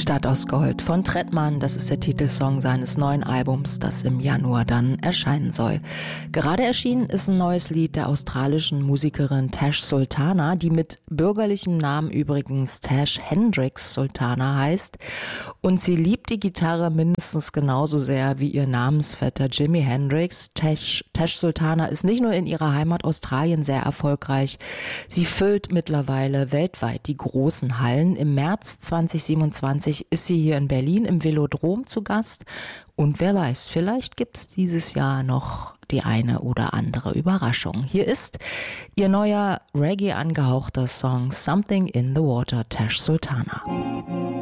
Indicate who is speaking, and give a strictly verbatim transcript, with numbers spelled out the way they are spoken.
Speaker 1: Stadt aus Gold von Trettmann, das ist der Titelsong seines neuen Albums, das im Januar dann erscheinen soll. Gerade erschienen ist ein neues Lied der australischen Musikerin Tash Sultana, die mit bürgerlichem Namen übrigens Tash Hendricks Sultana heißt. Und sie liebt die Gitarre mindestens genauso sehr wie ihr Namensvetter Jimi Hendrix. Tash, Tash Sultana ist nicht nur in ihrer Heimat Australien sehr erfolgreich, sie füllt mittlerweile weltweit die großen Hallen. Im März zwanzig siebenundzwanzig ist sie hier in Berlin im Velodrom zu Gast. Und wer weiß, vielleicht gibt es dieses Jahr noch die eine oder andere Überraschung. Hier ist ihr neuer Reggae angehauchter Song Something in the Water, Tash Sultana.